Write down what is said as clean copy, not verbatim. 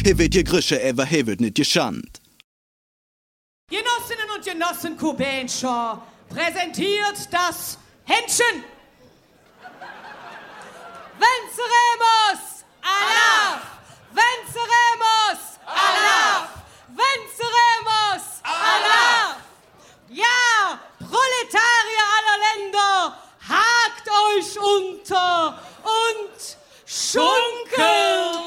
He wird je Grische, aber he wird nicht geschand. Genossinnen und Genossen Kubenscher präsentiert das Händchen. Venceremos! Allah! Venceremos! Allah! Venceremos! Allah! Ja, Proletarier aller Länder, hakt euch unter und schunkelt!